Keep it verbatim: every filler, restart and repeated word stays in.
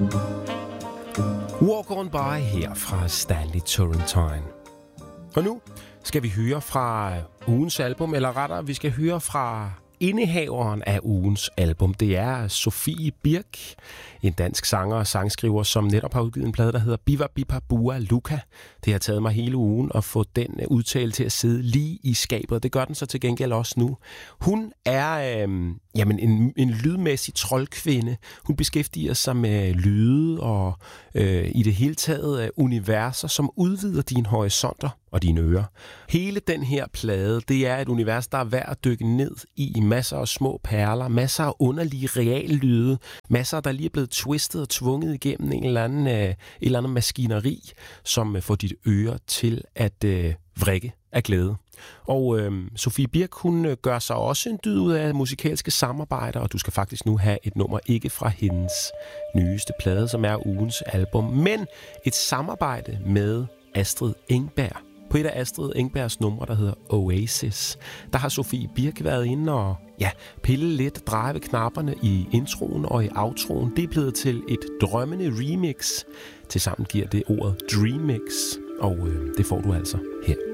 Walk On By her fra Stanley Turrentine. Og nu skal vi høre fra ugens album, eller rettere, vi skal høre fra indehaveren af ugens album. Det er Sofie Birk, en dansk sanger og sangskriver, som netop har udgivet en plade, der hedder Biva Bipa Bua Luka. Det har taget mig hele ugen at få den udtale til at sidde lige i skabet. Det gør den så til gengæld også nu. Hun er øh, jamen en, en lydmæssig troldkvinde. Hun beskæftiger sig med lyde og øh, i det hele taget øh, universer, som udvider dine horisonter og dine ører. Hele den her plade, det er et univers, der er værd at dykke ned i. Masser af små perler, masser af underlige reallyde, masser, der lige er blevet twistet og tvunget igennem en eller anden, øh, en eller anden maskineri, som øh, får dit øre til at øh, vrikke af glæde. Og øh, Sofie Birk, hun øh, gør sig også en dyd ud af musikalske samarbejder, og du skal faktisk nu have et nummer ikke fra hendes nyeste plade, som er ugens album, men et samarbejde med Astrid Engberg. På et af Astrid Engbergs numre, der hedder Oasis, der har Sofie Birk været inde og ja, pille lidt, dreje ved knapperne i introen og i outroen. Det er blevet til et drømmende remix. Tilsammen giver det ordet Dreammix, og øh, det får du altså her.